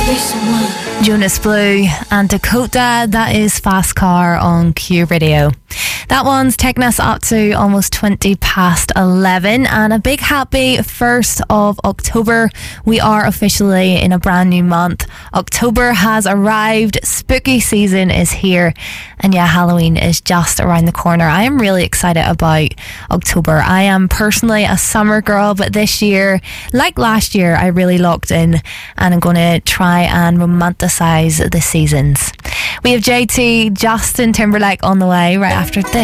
Jonas Blue and Dakota, that is Fast Car on Q Radio. That one's taking us up to almost 20 past 11, and a big happy 1st of October. We are officially in a brand new month. October has arrived, spooky season is here, and yeah, Halloween is just around the corner. I am really excited about October. I am personally a summer girl, but this year, like last year, I really locked in, and I'm going to try and romanticize the seasons. We have JT, Justin Timberlake on the way right after